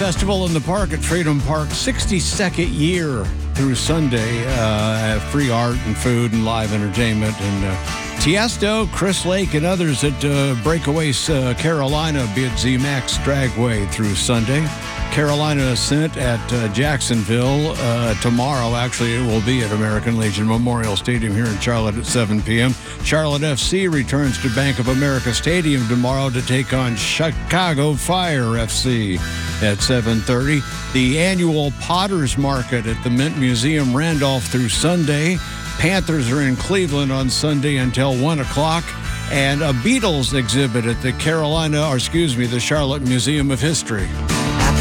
Festival in the Park at Freedom Park, 62nd year through Sunday. Free art and food and live entertainment. And Tiesto, Chris Lake, and others at Breakaway Carolina be at Z-Max Dragway through Sunday. Carolina Ascent at Jacksonville tomorrow. Actually, it will be at American Legion Memorial Stadium here in Charlotte at 7 p.m. Charlotte FC returns to Bank of America Stadium tomorrow to take on Chicago Fire FC at 7:30. The annual Potters Market at the Mint Museum Randolph through Sunday. Panthers are in Cleveland on Sunday until 1 o'clock. And a Beatles exhibit at the Charlotte Museum of History.